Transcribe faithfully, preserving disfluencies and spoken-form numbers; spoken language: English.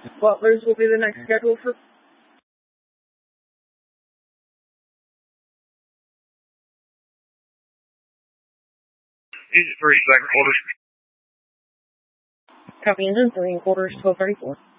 Butlers will be the next schedule for... Engine three, second quarters. Copy engine three and quarters, twelve thirty-four.